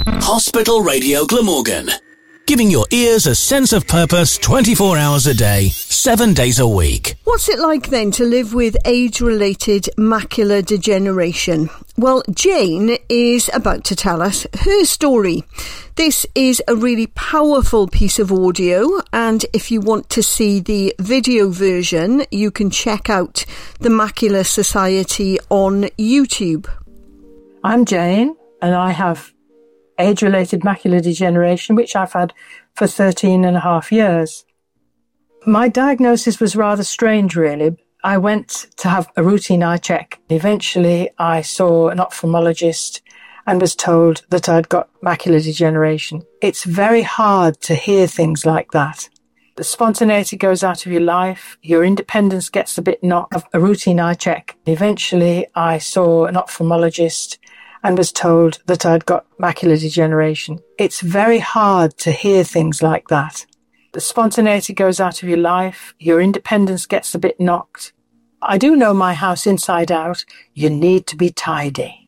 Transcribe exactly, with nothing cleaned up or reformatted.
Hospital Radio Glamorgan. Giving your ears a sense of purpose twenty-four hours a day, seven days a week. What's it like then to live with age-related macular degeneration? Well, Jane is about to tell us her story. This is a really powerful piece of audio, and if you want to see the video version, you can check out the Macular Society on YouTube. I'm Jane, and I have age-related macular degeneration, which I've had for thirteen and a half years. My diagnosis was rather strange, really. I went to have a routine eye check. Eventually, I saw an ophthalmologist and was told that I'd got macular degeneration. It's very hard to hear things like that. The spontaneity goes out of your life. Your independence gets a bit knocked. A routine eye check. Eventually, I saw an ophthalmologist and was told that I'd got macular degeneration. It's very hard to hear things like that. The spontaneity goes out of your life. Your independence gets a bit knocked. I do know my house inside out. You need to be tidy.